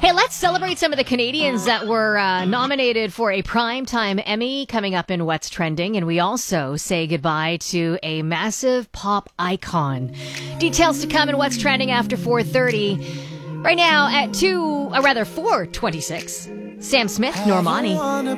Hey, let's celebrate some of the Canadians that were nominated for a Primetime Emmy coming up in What's Trending. And we also say goodbye to a massive pop icon. Details to come in What's Trending after 4:30. Right now at 4:26. Sam Smith, Normani.